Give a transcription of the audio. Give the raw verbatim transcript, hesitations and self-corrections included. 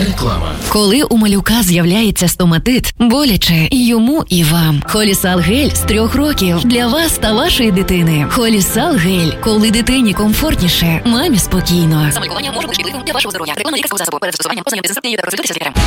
Реклама. Коли у малюка з'являється стоматит, боляче і йому, і вам. Холісал гель з трьох років для вас та вашої дитини. Холісал гель. Коли дитині комфортніше, мамі спокійно. Саме лікування може бути шкідливим для вашого здоров'я. Реклама лікарського засобу. Перед застосуванням ознайомтеся з інструкцією та консультуйтеся з лікарем.